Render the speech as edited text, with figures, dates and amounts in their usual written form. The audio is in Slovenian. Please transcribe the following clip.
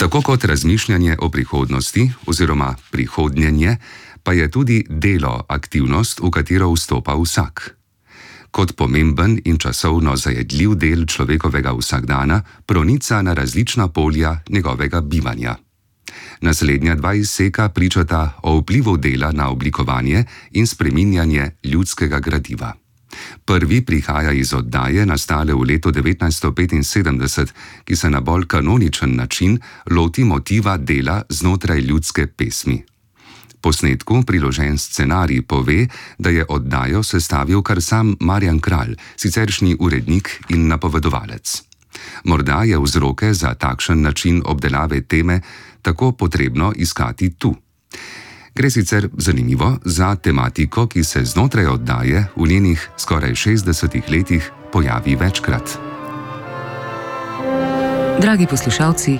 Tako kot razmišljanje o prihodnosti oziroma prihodnjenje, pa je tudi delo aktivnost, v katero vstopa vsak. Kot pomemben in časovno zajedljiv del človekovega vsakdana pronica na različna polja njegovega bivanja. Naslednja dva izseka pričata o vplivu dela na oblikovanje in spreminjanje ljudskega gradiva. Prvi prihaja iz oddaje, nastale v letu 1975, ki se na bolj kanoničen način loti motiva dela znotraj ljudske pesmi. Posnetku priložen scenarij pove, da je oddajo sestavil kar sam Marjan Kralj, siceršnji urednik in napovedovalec. Morda je vzroke za takšen način obdelave teme tako potrebno iskati tu. Gre sicer, zanimivo, za tematiko, ki se znotraj oddaje v njenih skoraj 60 letih pojavi večkrat. Dragi poslušalci,